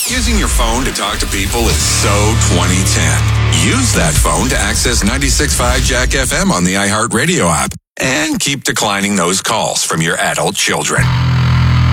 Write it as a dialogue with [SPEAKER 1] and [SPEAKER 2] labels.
[SPEAKER 1] Using your phone to talk to people is so 2010. Use that phone to access 96.5 Jack FM on the iHeartRadio app and keep declining those calls from your adult children.